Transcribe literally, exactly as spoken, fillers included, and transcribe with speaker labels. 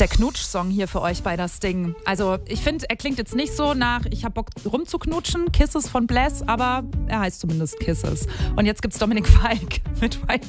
Speaker 1: der Knutsch-Song hier für euch bei das Ding. Also ich finde, er klingt jetzt nicht so nach ich hab Bock rumzuknutschen, Kisses von Bless, aber er heißt zumindest Kisses. Und jetzt gibt's Dominik Feick mit White